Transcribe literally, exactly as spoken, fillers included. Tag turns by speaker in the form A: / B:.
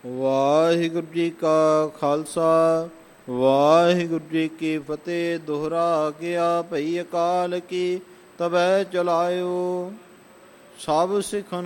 A: ਵਾਹਿਗੁਰੂ ਜੀ ਕਾ ਖਾਲਸਾ ਵਾਹਿਗੁਰੂ ਜੀ ਕੀ ਫਤਿਹ। ਦੋਹਰਾ ਗਿਆ ਭਈ ਅਕਾਲ ਕੀ ਤਬੈ ਚਲਾਇਓ। ਸਭ ਸਿੱਖਨ